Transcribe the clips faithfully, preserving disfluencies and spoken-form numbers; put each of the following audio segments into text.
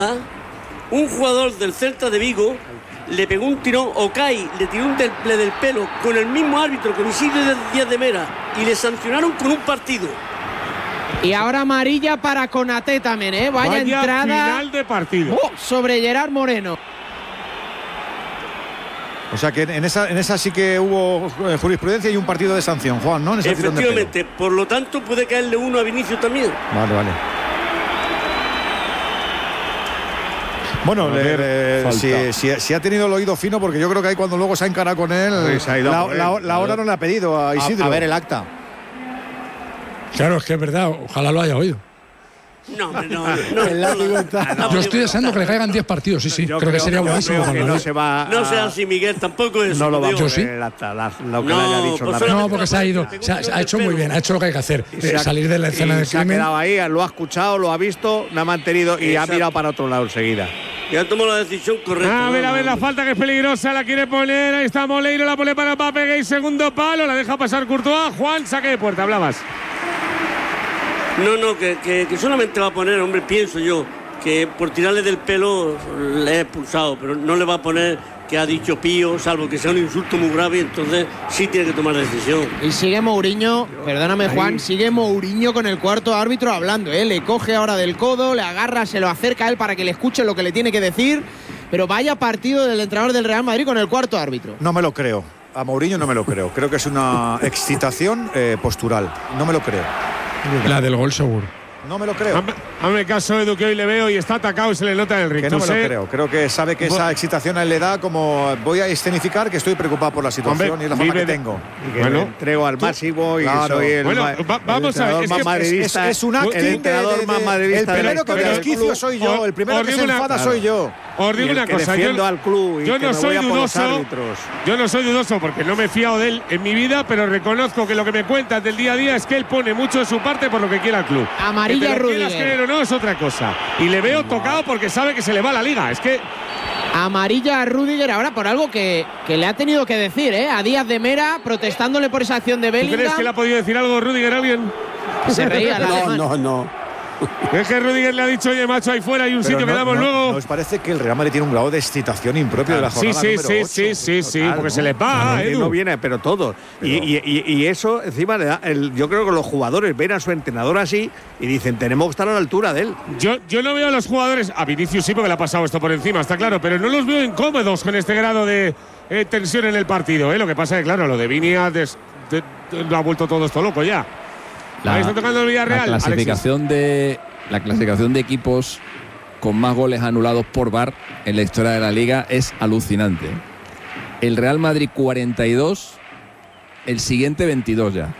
un jugador del Celta de Vigo le pegó un tirón, Okai le tiró un temple del pelo con el mismo árbitro, con Isidro Díaz de Mera, y le sancionaron con un partido. Y ahora amarilla para Konaté también, ¿eh? Vaya, Vaya entrada final de partido. Oh, sobre Gerard Moreno. O sea que en esa, en esa sí que hubo jurisprudencia y un partido de sanción, Juan, ¿no? En ese Efectivamente, por lo tanto puede caerle uno a Vinicius también. Vale, vale. Bueno, le, le, si, si, si ha tenido el oído fino, porque yo creo que ahí cuando luego se ha encarado con él, sí, la, la, la, la hora no le ha pedido a Isidro. A, a ver el acta. Claro, es que es verdad, ojalá lo haya oído. No, no, no, no. Yo estoy deseando que le caigan diez partidos, sí, sí. Creo, creo que sería buenísimo. Que no se va. No sea así, Miguel, tampoco es. No lo va a ¿sí? la, la, lo que no, le haya dicho pues la no, porque se ha ido. Se ha, ha hecho muy bien, ha hecho lo que hay que hacer. Eh, salir de la escena del crimen. Se ha quedado ahí, lo ha escuchado, lo ha visto, lo ha mantenido y Exacto. ha mirado para otro lado enseguida. Y ha tomado la decisión correcta. A ver, a ver, la falta que es peligrosa, la quiere poner. Ahí está Moleiro, la pone para Mbappé, y segundo palo, la deja pasar Courtois. Juan, saque de puerta, hablabas. No, no, que, que, que solamente va a poner, hombre, pienso yo, que por tirarle del pelo le he expulsado, pero no le va a poner que ha dicho Pío, salvo que sea un insulto muy grave, entonces sí tiene que tomar decisión. Y sigue Mourinho, perdóname Juan, Ahí. sigue Mourinho con el cuarto árbitro hablando, ¿eh? Le coge ahora del codo, le agarra, se lo acerca a él para que le escuche lo que le tiene que decir, pero vaya partido del entrenador del Real Madrid con el cuarto árbitro. No me lo creo, a Mourinho no me lo creo, creo que es una excitación eh, postural, no me lo creo. La del gol seguro. No me lo creo. Hazme caso, Edu, que hoy le veo y está atacado y se le nota el rictus. Que no me lo creo. Creo que sabe que esa excitación a él le da como voy a escenificar que estoy preocupado por la situación. Hombre, y la forma que tengo. Y que bueno, me entrego al máximo y claro. soy el, bueno, va, vamos el a ver, es más que madridista. Es, es un acting el entrenador de, de, más de, madridista. El primero que me desquicio soy yo. El primero que se enfada soy yo. Os digo una cosa, yo, al club y yo que no me soy voy dudoso. Yo no soy dudoso porque no me he fiado de él en mi vida, pero reconozco que lo que me cuentas del día a día es que él pone mucho de su parte por lo que quiera el club. Amarilla Rudiger. Que creer o no es otra cosa. Y le veo tocado porque sabe que se le va la liga. Es que amarilla a Rudiger ahora por algo que, que le ha tenido que decir, ¿eh? A Díaz de Mera protestándole por esa acción de Bellingham. ¿Tú crees que le ha podido decir algo Rudiger a alguien? Se reía la No, no, no. Es que Rudiger le ha dicho, oye, macho, ahí fuera hay un Pero sitio no, que damos no, luego. ¿Nos parece que el Real Madrid tiene un grado de excitación impropio de la jornada sí, sí, número sí, ocho? sí, sí, sí, Total, porque ¿no? se les va, claro, Edu. No viene, pero todo. Pero y, y, y eso, encima, le da el, yo creo que los jugadores ven a su entrenador así y dicen, tenemos que estar a la altura de él. Yo, yo no veo a los jugadores, a Vinicius sí, porque le ha pasado esto por encima, está claro, pero no los veo incómodos con este grado de eh, tensión en el partido. ¿eh? Lo que pasa es que, claro, lo de Vini ha des, de, de, lo ha vuelto todo esto loco ya. La, Ahí está tocando el Villarreal. La clasificación de la clasificación de equipos con más goles anulados por V A R en la historia de la Liga es alucinante. El Real Madrid cuarenta y dos, el siguiente veintidós ya.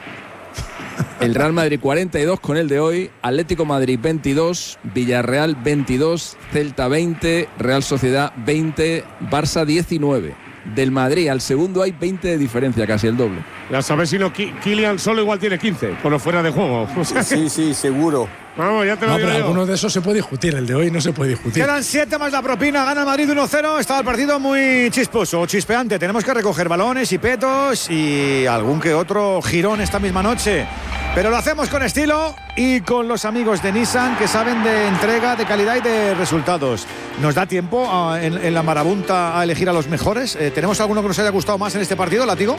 El Real Madrid cuarenta y dos con el de hoy, Atlético Madrid veintidós, Villarreal veintidós, Celta veinte, Real Sociedad veinte, Barça diecinueve. Del Madrid al segundo hay veinte de diferencia, casi el doble. Ya sabes si no, Kylian solo igual tiene quince, con los fuera de juego. O sea, sí, sí, seguro. Vamos, ya te lo no, digo pero yo. alguno de esos se puede discutir, el de hoy no se puede discutir. Quedan siete más la propina, gana el Madrid uno cero. Estaba el partido muy chisposo, chispeante. Tenemos que recoger balones y petos y algún que otro girón esta misma noche. Pero lo hacemos con estilo y con los amigos de Nissan que saben de entrega, de calidad y de resultados. ¿Nos da tiempo a, en, en la marabunta a elegir a los mejores? Eh, ¿Tenemos alguno que nos haya gustado más en este partido, Látigo?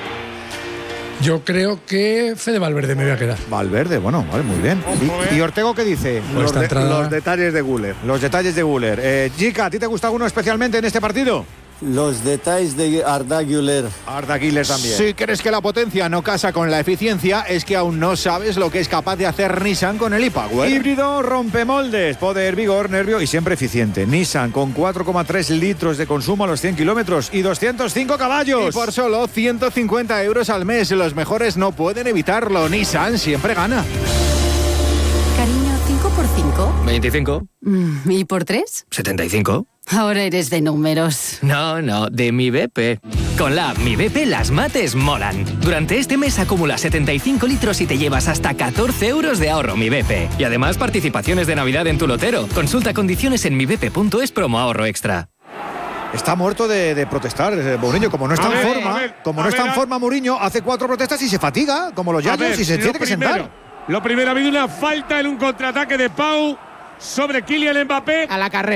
Yo creo que Fede Valverde me voy a quedar. Valverde, bueno, vale, muy bien. ¿Y, y Ortego qué dice? Los, de, los detalles de Güler. Los detalles de Güler. Eh, Jica, ¿a ti te gusta alguno especialmente en este partido? Los detalles de Arda Güler. Arda Güler también. Si crees que la potencia no casa con la eficiencia, es que aún no sabes lo que es capaz de hacer Nissan con el e-Power. Híbrido rompemoldes, poder, vigor, nervio y siempre eficiente. Nissan con cuatro coma tres litros de consumo a los cien kilómetros y doscientos cinco caballos. Y por solo ciento cincuenta euros al mes, los mejores no pueden evitarlo. Nissan siempre gana. Cariño, ¿cinco por cinco? veinticinco. ¿Y por tres? setenta y cinco. Ahora eres de números. No, no, de mi B P. Con la app Mi B P las mates molan. Durante este mes acumula setenta y cinco litros y te llevas hasta catorce euros de ahorro Mi B P. Y además participaciones de Navidad en tu lotero. Consulta condiciones en mi b p punto es promo ahorro extra. Está muerto de, de protestar, Mourinho. Como no está a en ver, forma, ver, como no está ver, en forma Mourinho, hace cuatro protestas y se fatiga, como los yayos, y se tiene que sentar. Lo primero, ha habido una falta en un contraataque de Pau sobre Kylian Mbappé. A la carrera.